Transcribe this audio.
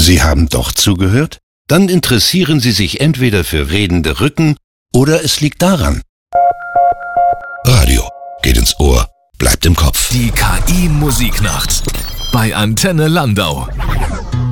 Sie haben doch zugehört? Dann interessieren Sie sich entweder für redende Rücken oder es liegt daran. Radio geht ins Ohr, bleibt im Kopf. Die KI-Musiknacht bei Antenne Landau.